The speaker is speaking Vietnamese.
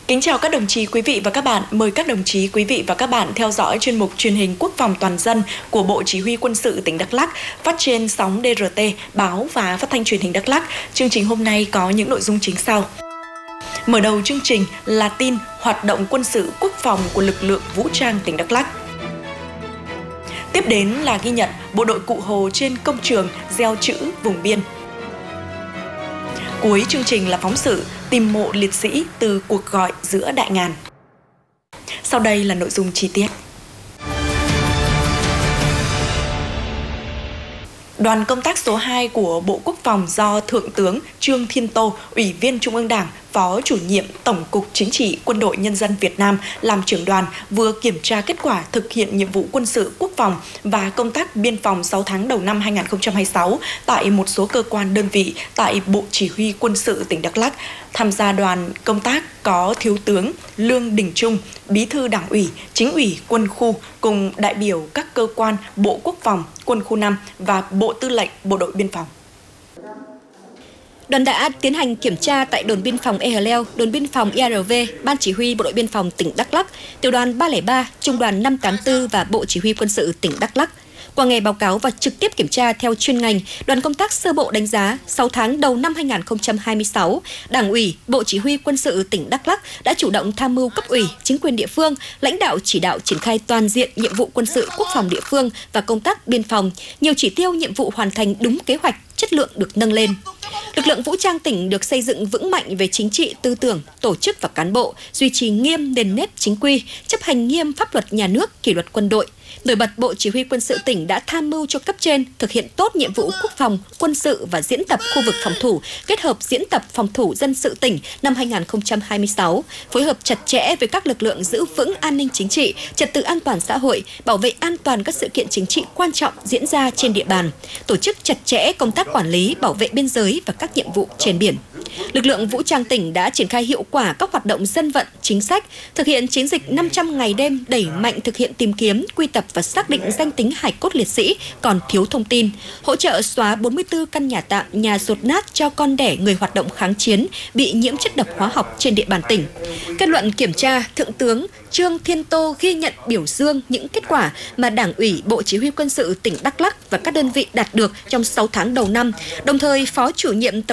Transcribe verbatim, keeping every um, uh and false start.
Kính chào các đồng chí, quý vị và các bạn. Mời các đồng chí, quý vị và các bạn theo dõi chuyên mục truyền hình Quốc phòng toàn dân của Bộ Chỉ huy Quân sự tỉnh Đắk Lắk, phát trên sóng đê rờ tê, báo và phát thanh truyền hình Đắk Lắk. Chương trình hôm nay có những nội dung chính sau. Mở đầu chương trình là tin hoạt động quân sự quốc phòng của lực lượng vũ trang tỉnh Đắk Lắk. Tiếp đến là ghi nhận bộ đội Cụ Hồ trên công trường gieo chữ vùng biên. Cuối chương trình là phóng sự tìm mộ liệt sĩ từ cuộc gọi giữa đại ngàn. Sau đây là nội dung chi tiết. Đoàn công tác số hai của Bộ Quốc phòng do Thượng tướng Trương Thiên Tô, Ủy viên Trung ương Đảng, Phó chủ nhiệm Tổng cục Chính trị Quân đội Nhân dân Việt Nam làm trưởng đoàn vừa kiểm tra kết quả thực hiện nhiệm vụ quân sự quốc phòng và công tác biên phòng sáu tháng đầu năm hai nghìn không trăm hai mươi sáu tại một số cơ quan đơn vị tại Bộ Chỉ huy Quân sự tỉnh Đắk Lắk. Tham gia đoàn công tác có Thiếu tướng Lương Đình Trung, Bí thư Đảng ủy, Chính ủy Quân khu cùng đại biểu các cơ quan Bộ Quốc phòng, Quân khu năm và Bộ Tư lệnh Bộ đội Biên phòng. Đoàn đã tiến hành kiểm tra tại đồn biên phòng E Hờ Leo, đồn biên phòng I R V, Ban Chỉ huy Bộ đội Biên phòng tỉnh Đắk Lắk, tiểu đoàn ba không ba, trung đoàn năm tám tư và Bộ Chỉ huy Quân sự tỉnh Đắk Lắk. Qua nghe báo cáo và trực tiếp kiểm tra theo chuyên ngành, đoàn công tác sơ bộ đánh giá sáu tháng đầu năm hai nghìn không trăm hai mươi sáu, Đảng ủy, Bộ Chỉ huy Quân sự tỉnh Đắk Lắk đã chủ động tham mưu cấp ủy, chính quyền địa phương, lãnh đạo chỉ đạo triển khai toàn diện nhiệm vụ quân sự quốc phòng địa phương và công tác biên phòng, nhiều chỉ tiêu nhiệm vụ hoàn thành đúng kế hoạch, chất lượng được nâng lên. Lực lượng vũ trang tỉnh được xây dựng vững mạnh về chính trị, tư tưởng, tổ chức và cán bộ, duy trì nghiêm nền nếp chính quy, chấp hành nghiêm pháp luật nhà nước, kỷ luật quân đội. Nổi bật, Bộ Chỉ huy Quân sự tỉnh đã tham mưu cho cấp trên thực hiện tốt nhiệm vụ quốc phòng, quân sự và diễn tập khu vực phòng thủ, kết hợp diễn tập phòng thủ dân sự tỉnh năm hai nghìn không trăm hai mươi sáu, phối hợp chặt chẽ với các lực lượng giữ vững an ninh chính trị, trật tự an toàn xã hội, bảo vệ an toàn các sự kiện chính trị quan trọng diễn ra trên địa bàn, tổ chức chặt chẽ công tác quản lý, bảo vệ biên giới và các nhiệm vụ trên biển. Lực lượng vũ trang tỉnh đã triển khai hiệu quả các hoạt động dân vận, chính sách, thực hiện chiến dịch năm trăm ngày đêm, đẩy mạnh thực hiện tìm kiếm, quy tập và xác định danh tính hài cốt liệt sĩ còn thiếu thông tin, hỗ trợ xóa bốn mươi tư căn nhà tạm, nhà dột nát cho con đẻ người hoạt động kháng chiến bị nhiễm chất độc hóa học trên địa bàn tỉnh. Kết luận kiểm tra, Thượng tướng Trương Thiên Tô ghi nhận biểu dương những kết quả mà Đảng ủy, Bộ Chỉ huy Quân sự tỉnh Đắk Lắk và các đơn vị đạt được trong sáu tháng đầu năm, đồng thời Phó chủ nhiệm Tổng